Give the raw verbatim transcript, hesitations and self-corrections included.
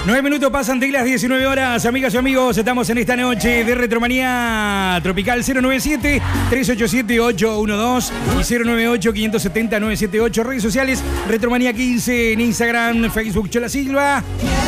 Nueve minutos pasan de las diecinueve horas, amigas y amigos. Estamos en esta noche de Retromanía Tropical. Cero nueve siete, tres ocho siete, ocho uno dos y cero nueve ocho, cinco siete cero, nueve siete ocho. Redes sociales, Retromanía quince en Instagram, Facebook, Chola Silva.